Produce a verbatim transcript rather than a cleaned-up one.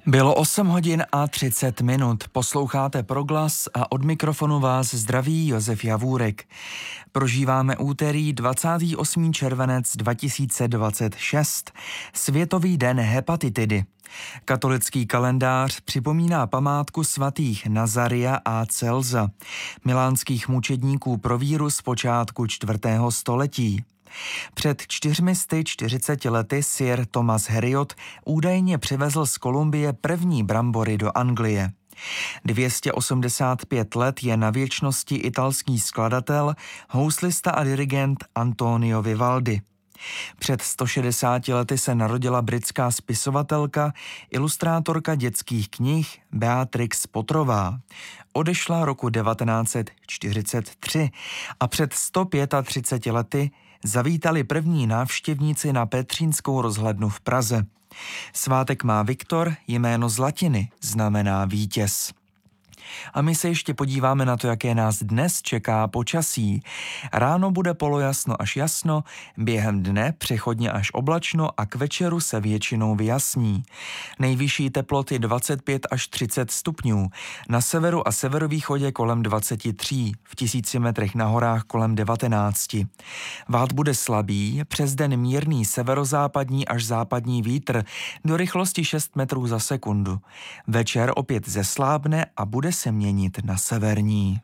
Bylo osm hodin a třicet minut. Posloucháte Proglas a od mikrofonu vás zdraví Josef Javůrek. Prožíváme úterý dvacátého osmého červenec dva tisíce dvacet šest, Světový den hepatitidy. Katolický kalendář připomíná památku svatých Nazaria a Celza, milánských mučedníků pro víru z počátku čtvrtého století. Před čtyřmi sty čtyřiceti lety sir Thomas Heriot údajně přivezl z Kolumbie první brambory do Anglie. dvě stě osmdesát pět let je na věčnosti italský skladatel, houslista a dirigent Antonio Vivaldi. Před sto šedesáti lety se narodila britská spisovatelka, ilustrátorka dětských knih Beatrix Potterová. Odešla roku devatenáct set čtyřicet tři a před sto třiceti pěti lety zavítali první návštěvníci na Petřínskou rozhlednu v Praze. Svátek má Viktor, jméno z latiny znamená vítěz. A my se ještě podíváme na to, jaké nás dnes čeká počasí. Ráno bude polojasno až jasno, během dne přechodně až oblačno a k večeru se většinou vyjasní. Nejvyšší teploty dvacet pět až třicet stupňů, na severu a severovýchodě kolem dvacet tři, v tisíci metrech na horách kolem devatenáct. Vád bude slabý, přes den mírný severozápadní až západní vítr do rychlosti šest metrů za sekundu. Večer opět zeslábne a bude se měnit na severní.